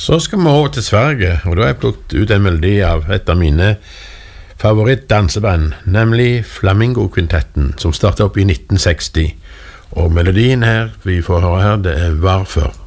Så skal vi over til Sverige, og da har jeg plukket ut en melodi av et av mine favorittdanseband, nemlig Flamingo-kvintetten, som startet opp i 1960. Og melodien her, vi får høre her, det Varför.